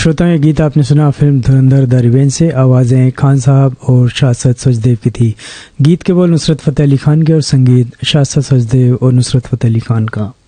श्रोताओं, ये गीत आपने सुना फिल्म धुरंधर द रिवेंज से। आवाज़ें खान साहब और शाश्वत सचदेव की थी। गीत के बोल नुसरत फतेह अली खान के और संगीत शाश्वत सचदेव और नुसरत फतेह अली खान का।